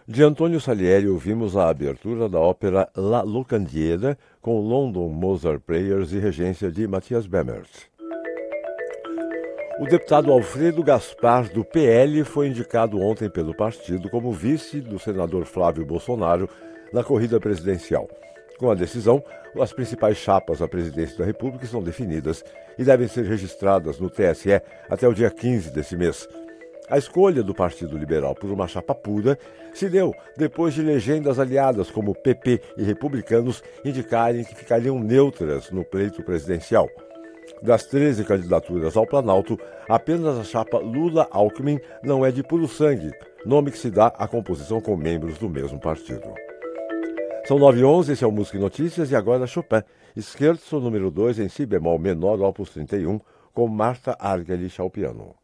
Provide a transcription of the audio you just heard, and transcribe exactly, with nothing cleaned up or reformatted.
De Antônio Salieri ouvimos a abertura da ópera La Locandiera com London Mozart Players e regência de Matthias Bemert. O deputado Alfredo Gaspar, do P L, foi indicado ontem pelo partido como vice do senador Flávio Bolsonaro na corrida presidencial. Com a decisão, as principais chapas à presidência da República são definidas e devem ser registradas no T S E até o dia quinze desse mês. A escolha do Partido Liberal por uma chapa pura se deu depois de legendas aliadas como P P e republicanos indicarem que ficariam neutras no pleito presidencial. Das treze candidaturas ao Planalto, apenas a chapa Lula-Alckmin não é de puro sangue, nome que se dá à composição com membros do mesmo partido. São nove e onze, esse é o Música e Notícias, e agora Chopin, Scherzo número dois em si bemol menor, opus trinta e um, com Marta Argerich ao piano.